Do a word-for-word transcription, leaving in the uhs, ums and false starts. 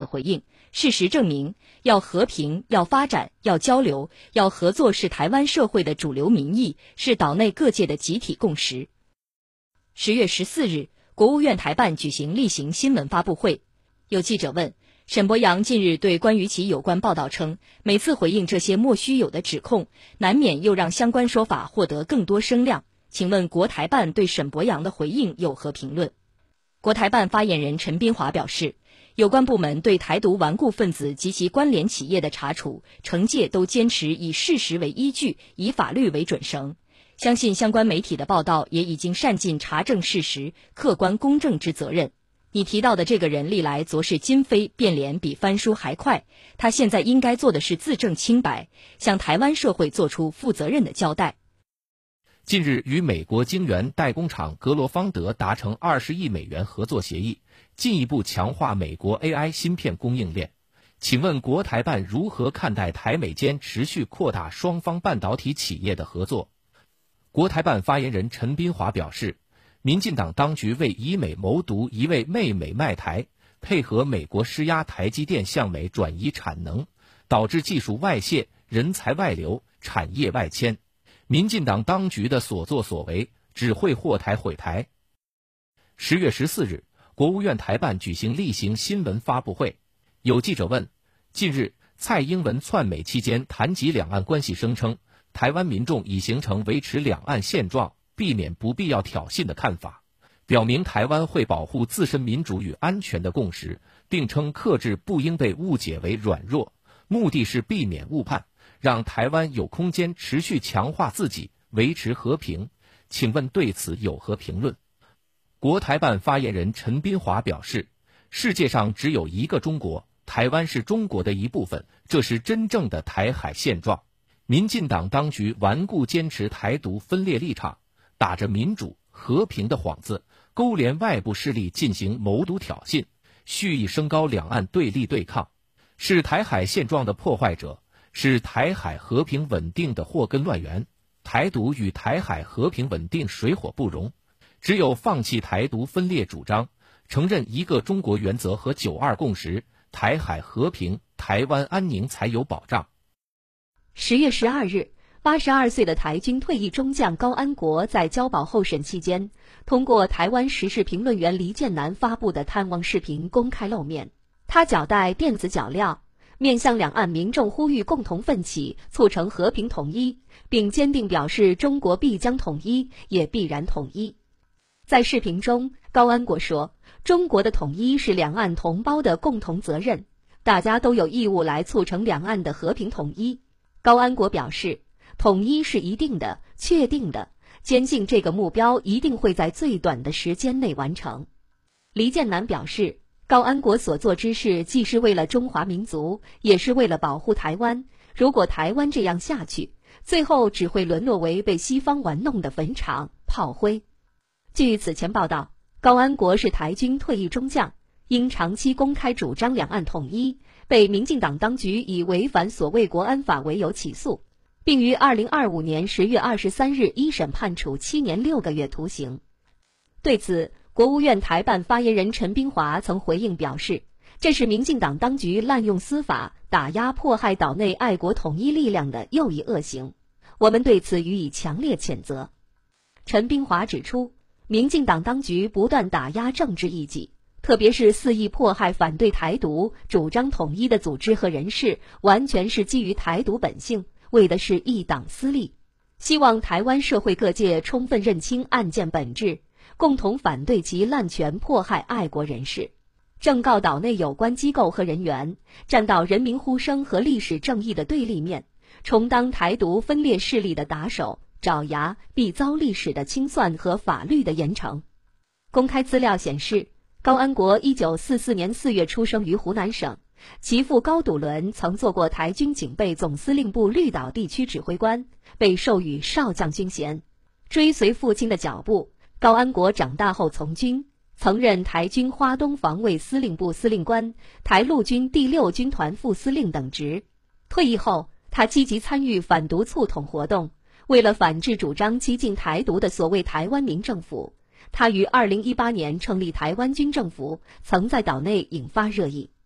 回应。事实证明，要和平、要发展、要交流、要合作是台湾社会的主流民意，是岛内各界的集体共识。十月十四日，国务院台办举行例行新闻发布会，有记者问，沈伯洋近日对关于其有关报道称，每次回应这些莫须有的指控，难免又让相关说法获得更多声量。请问国台办对沈伯洋的回应有何评论？国台办发言人陈斌华表示，有关部门对台独顽固分子及其关联企业的查处、惩戒都坚持以事实为依据，以法律为准绳。相信相关媒体的报道也已经善尽查证事实、客观公正之责任。你提到的这个人历来昨是今非，变脸比翻书还快，他现在应该做的是自证清白，向台湾社会做出负责任的交代。 近日与美国晶圆代工厂格罗方德达成二十亿美元合作协议，进一步强化美国 A I 芯片供应链。请问国台办如何看待台美间持续扩大双方半导体企业的合作？国台办发言人陈斌华表示，民进党当局为以美谋独，一味媚美卖台，配合美国施压台积电向美转移产能，导致技术外泄、人才外流、产业外迁。民进党当局的所作所为只会祸台毁台。十月十四日，国务院台办举行例行新闻发布会，有记者问，近日蔡英文窜美期间谈及两岸关系，声称台湾民众已形成维持两岸现状、避免不必要挑衅的看法，表明台湾会保护自身民主与安全的共识，并称克制不应被误解为软弱，目的是避免误判，让台湾有空间持续强化自己，维持和平。请问对此有何评论？国台办发言人陈斌华表示，世界上只有一个中国，台湾是中国的一部分，这是真正的台海现状。民进党当局顽固坚持台独分裂立场，打着民主和平的幌子，勾连外部势力进行谋独挑衅，蓄意升高两岸对立对抗，是台海现状的破坏者，是台海和平稳定的祸根乱源。台独与台海和平稳定水火不容，只有放弃台独分裂主张，承认一个中国原则和九二共识，台海和平、台湾安宁才有保障。 十月十二日，八十二岁的台军退役中将高安国在交保候审期间，通过台湾时事评论员黎建南发布的探望视频公开露面。他脚带电子脚镣，面向两岸民众呼吁共同奋起，促成和平统一，并坚定表示中国必将统一，也必然统一。在视频中，高安国说，中国的统一是两岸同胞的共同责任，大家都有义务来促成两岸的和平统一。高安国表示，统一是一定的、确定的，坚信这个目标一定会在最短的时间内完成。黎建南表示，高安国所做之事既是为了中华民族，也是为了保护台湾。如果台湾这样下去，最后只会沦落为被西方玩弄的坟场、炮灰。据此前报道，高安国是台军退役中将，因长期公开主张两岸统一，被民进党当局以违反所谓国安法为由起诉，并于二零二五年十月二十三日一审判处七年六个月徒刑。对此，国务院台办发言人陈斌华曾回应表示，这是民进党当局滥用司法打压迫害岛内爱国统一力量的又一恶行，我们对此予以强烈谴责。陈斌华指出，民进党当局不断打压政治异己，特别是肆意迫害反对台独、主张统一的组织和人士，完全是基于台独本性，为的是一党私利。希望台湾社会各界充分认清案件本质，共同反对其滥权迫害爱国人士，正告岛内有关机构和人员，站到人民呼声和历史正义的对立面，充当台独分裂势力的打手，爪牙，必遭历史的清算和法律的严惩。公开资料显示，高安国一九四四年四月出生于湖南省，其父高笃伦曾做过台军警备总司令部绿岛地区指挥官，被授予少将军衔。追随父亲的脚步，高安国长大后从军，曾任台军花东防卫司令部司令官、台陆军第六军团副司令等职。退役后，他积极参与反独促统活动，为了反制主张激进台独的所谓台湾民政府，他于二零一八年成立台湾军政府，曾在岛内引发热议。